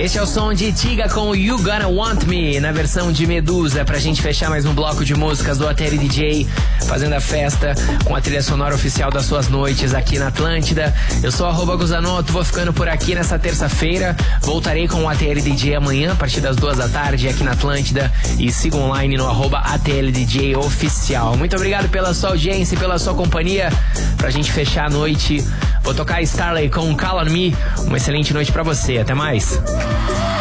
Este é o som de Tiga com You Gonna Want Me, na versão de Medusa, pra gente fechar mais um bloco de músicas do ATL DJ, fazendo a festa com a trilha sonora oficial das suas noites aqui na Atlântida. Eu sou @Guzanoto, vou ficando por aqui nessa terça-feira. Voltarei com o ATL DJ amanhã, a partir das 2 da tarde, aqui na Atlântida. E siga online no @ATL DJ Oficial. Muito obrigado pela sua audiência e pela sua companhia. Pra gente fechar a noite, vou tocar Starley com Call on Me. Uma excelente noite pra você. Até mais.